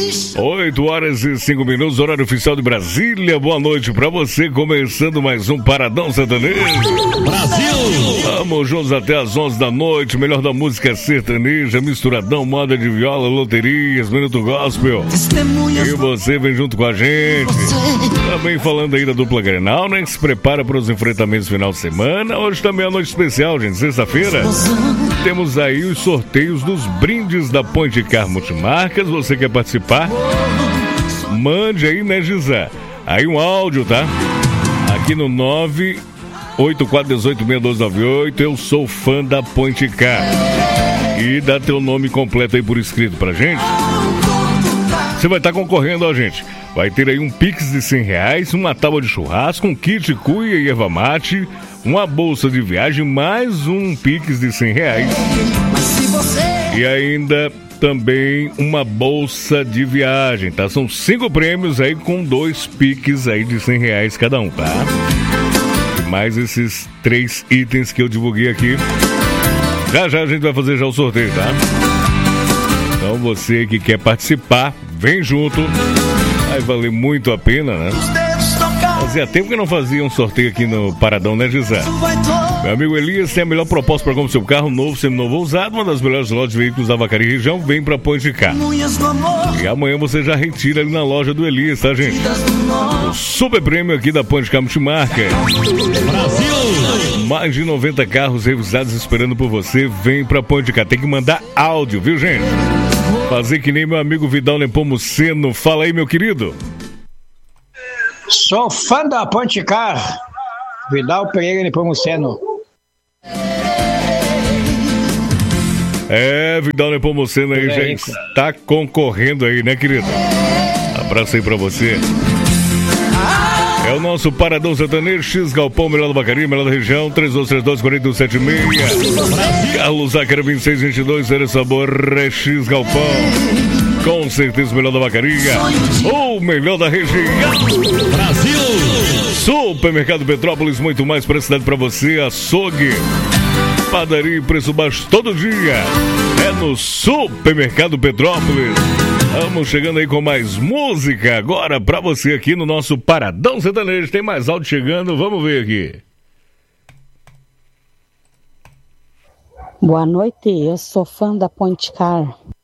8h05, horário oficial de Brasília. Boa noite pra você, começando mais um Paradão Sertanejo Brasil. Vamos juntos até as 11 da noite, melhor da música sertaneja, misturadão, moda de viola, loterias, minuto gospel. E você vem junto com a gente. Também falando aí da dupla Grenal, né, que se prepara para os enfrentamentos final de semana. Hoje também é noite especial, gente, sexta-feira. Temos aí os sorteios dos brindes da Ponte Car Multimarcas. Você quer participar? Mande aí, né, Gisá? Aí um áudio, tá? Aqui no 984186298. Eu sou fã da Ponte Car. E dá teu nome completo aí por escrito pra gente. Você vai estar concorrendo, ó, gente. Vai ter aí um Pix de R$100, uma tábua de churrasco, um kit cuia e erva mate, uma bolsa de viagem, mais um Pix de R$100. E ainda também uma bolsa de viagem, tá? São 5 prêmios aí com 2 Pix aí de R$100 cada um, tá? E mais esses 3 itens que eu divulguei aqui. Já já a gente vai fazer já o sorteio, tá? Então você que quer participar, vem junto. Vai valer muito a pena, né? Fazia tempo que não fazia um sorteio aqui no Paradão, né, Gisé? Meu amigo Elias tem a melhor proposta para comprar seu carro novo, seminovo ou usado. Uma das melhores lojas de veículos da Vacaria e região. Vem pra Ponte Car. E amanhã você já retira ali na loja do Elias, tá, gente? O super prêmio aqui da Ponte Car Multimarcas. Brasil! Mais de 90 carros revisados esperando por você. Vem pra Ponte Car. Tem que mandar áudio, viu, gente? Fazer que nem meu amigo Vidal Nepomuceno. Fala aí, meu querido. Sou fã da Ponte Car. Vidal Pereira Nepomuceno. Vidal Nepomuceno aí já está concorrendo aí, né, querido? Abraço aí pra você. É o nosso Paradão Sertanejo, X Galpão, melhor da Vacaria, melhor da região, 3232-4176. Carlos Zácara 2622, era sabor, é X Galpão. Com certeza o melhor da Vacaria, ou melhor da região. Brasil! Supermercado Petrópolis, muito mais para a cidade para você. Açougue, padaria e preço baixo todo dia. É no Supermercado Petrópolis. Vamos chegando aí com mais música agora pra você aqui no nosso Paradão Sertanejo. Tem mais áudio chegando, vamos ver aqui. Boa noite, eu sou fã da Ponte Car.